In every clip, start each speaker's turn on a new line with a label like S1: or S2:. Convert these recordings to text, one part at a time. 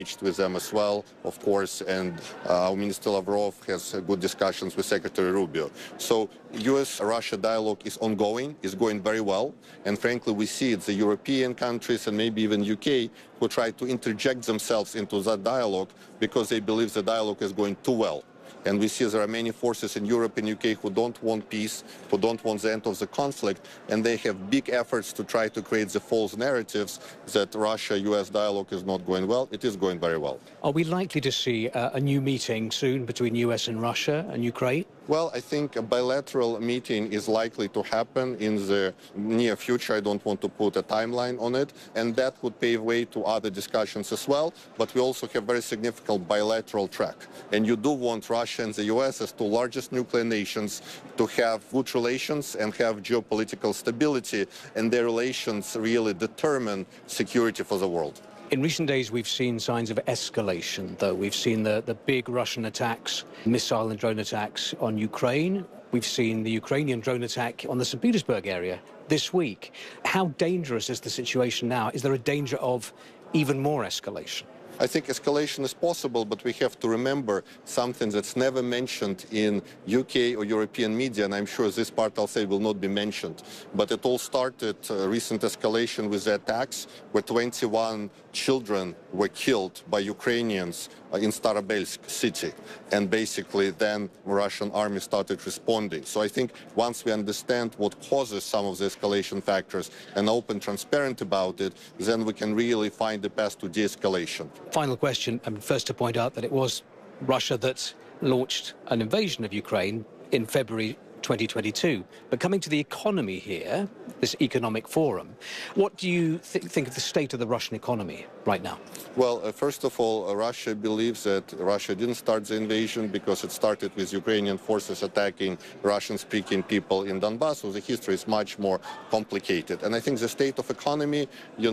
S1: with them as well, of course, and our Minister Lavrov has good discussions with Secretary Rubio. So US-Russia dialogue is ongoing, is going very well, and frankly we see it's the European countries and maybe even UK who try to interject themselves into that dialogue because they believe the dialogue is going too well. And we see there are many forces in Europe and UK who don't want peace, who don't want the end of the conflict, and they have big efforts to try to create the false narratives that Russia-US dialogue is not going well. It is going very well.
S2: Are we likely to see a new meeting soon between US and Russia and Ukraine?
S1: Well, I think a bilateral meeting is likely to happen in the near future. I don't want to put a timeline on it, and that would pave way to other discussions as well. But we also have very significant bilateral track. And you do want Russia and the US as two largest nuclear nations to have good relations and have geopolitical stability, and their relations really determine security for the world.
S2: In recent days, we've seen signs of escalation, though. We've seen the big Russian attacks, missile and drone attacks on Ukraine. We've seen the Ukrainian drone attack on the St. Petersburg area this week. How dangerous is the situation now? Is there a danger of even more escalation?
S1: I think escalation is possible, but we have to remember something that's never mentioned in UK or European media, and I'm sure this part I'll say will not be mentioned. But it all started, recent escalation with the attacks where 21 children were killed by Ukrainians in Starobelsk city. And basically then Russian army started responding. So I think once we understand what causes some of the escalation factors and open, transparent about it, then we can really find the path to de-escalation.
S2: Final question, first to point out that it was Russia that launched an invasion of Ukraine in February 2022. But coming to the economy here, this economic forum, what do you think of the state of the Russian economy right now?
S1: Well, first of all, Russia believes that Russia didn't start the invasion because it started with Ukrainian forces attacking Russian-speaking people in Donbass, so the history is much more complicated. And I think the state of economy,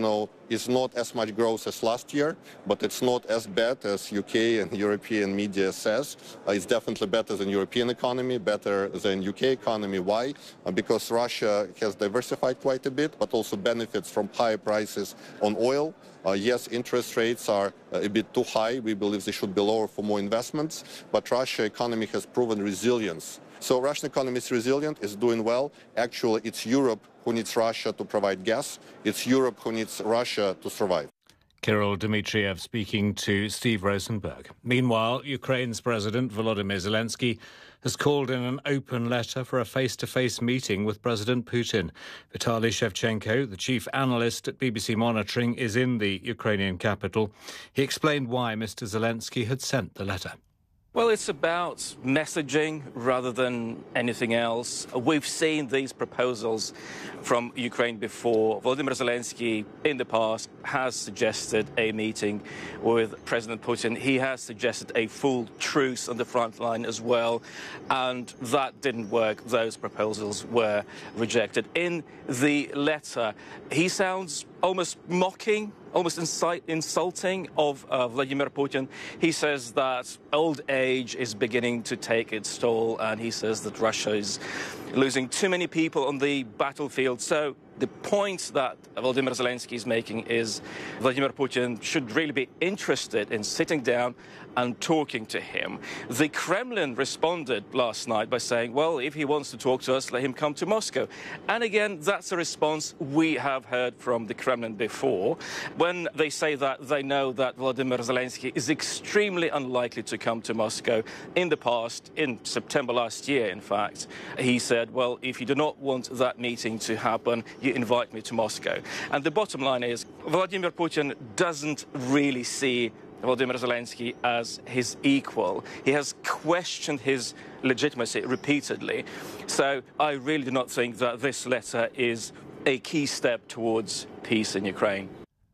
S1: is not as much growth as last year, but it's not as bad as UK and European media says. It's definitely better than European economy, better than UK economy. Why? Because Russia has diversified quite a bit, but also benefits from higher prices on oil. Yes, interest rates are a bit too high. We believe they should be lower for more investments, but Russia's economy has proven resilience. So Russian economy is resilient, is doing well. Actually, it's Europe who needs Russia to provide gas. It's Europe who needs Russia to survive.
S3: Kirill Dmitriev speaking to Steve Rosenberg. Meanwhile, Ukraine's President Volodymyr Zelensky has called in an open letter for a face-to-face meeting with President Putin. Vitaly Shevchenko, the chief analyst at BBC Monitoring, is in the Ukrainian capital. He explained why Mr. Zelensky had sent the letter.
S4: Well, it's about messaging rather than anything else. We've seen these proposals from Ukraine before. Volodymyr Zelensky, in the past, has suggested a meeting with President Putin. He has suggested a full truce on the front line as well, and that didn't work. Those proposals were rejected. In the letter, he sounds almost mocking, almost insulting of Vladimir Putin. He says that old age is beginning to take its toll, and he says that Russia is losing too many people on the battlefield. So the point that Volodymyr Zelensky is making is Vladimir Putin should really be interested in sitting down and talking to him. The Kremlin responded last night by saying, well, if he wants to talk to us, let him come to Moscow. And again, that's a response we have heard from the Kremlin before. When they say that, they know that Volodymyr Zelensky is extremely unlikely to come to Moscow. In the past, in September last year, in fact, he said, well, if you do not want that meeting to happen, you invite me to Moscow. And the bottom line is, Vladimir Putin doesn't really see Volodymyr Zelensky as his equal. He has questioned his legitimacy repeatedly. So I really do not think that this letter is a key step towards peace in Ukraine.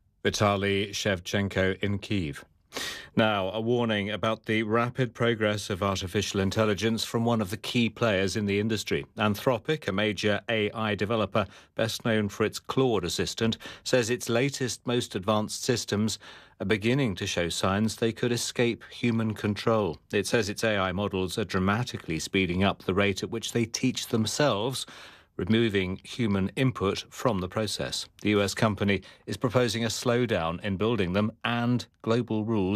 S3: Vitaly Shevchenko in Kyiv. Now, a warning about the rapid progress of artificial intelligence from one of the key players in the industry. Anthropic, a major AI developer best known for its Claude assistant, says its latest, most advanced systems are beginning to show signs they could escape human control. It says its AI models are dramatically speeding up the rate at which they teach themselves, removing human input from the process. The US company is proposing a slowdown in building them and global rules